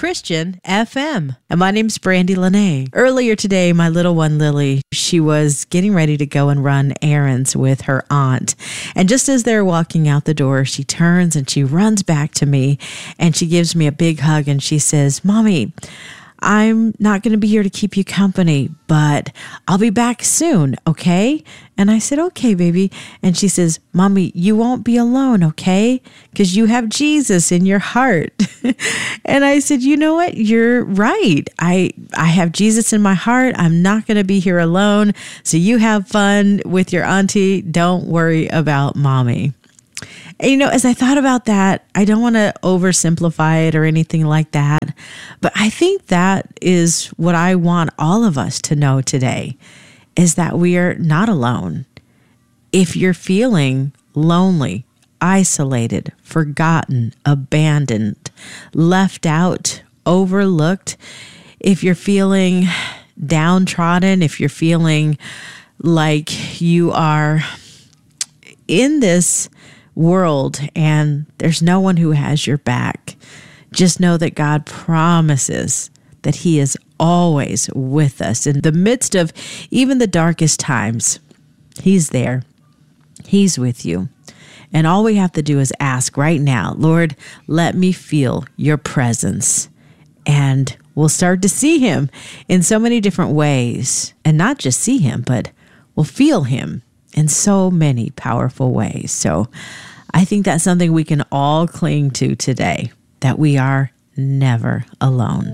Christian FM. And my name's Brandy Lene. Earlier today, my little one, Lily, she was getting ready to go and run errands with her aunt. And just as they're walking out the door, she turns and she runs back to me and she gives me a big hug and she says, "Mommy, I'm not going to be here to keep you company, but I'll be back soon, okay?" And I said, "Okay, baby." And she says, "Mommy, you won't be alone, okay? Because you have Jesus in your heart." And I said, "You know what? You're right. I have Jesus in my heart. I'm not going to be here alone. So you have fun with your auntie. Don't worry about Mommy." And, as I thought about that, I don't want to oversimplify it or anything like that, but I think that is what I want all of us to know today, is that we are not alone. If you're feeling lonely, isolated, forgotten, abandoned, left out, overlooked, if you're feeling downtrodden, if you're feeling like you are in this world and there's no one who has your back, just know that God promises that He is always with us. In the midst of even the darkest times, He's there. He's with you. And all we have to do is ask right now, "Lord, let me feel your presence." And we'll start to see Him in so many different ways. And not just see Him, but we'll feel Him in so many powerful ways. So I think that's something we can all cling to today, that we are never alone.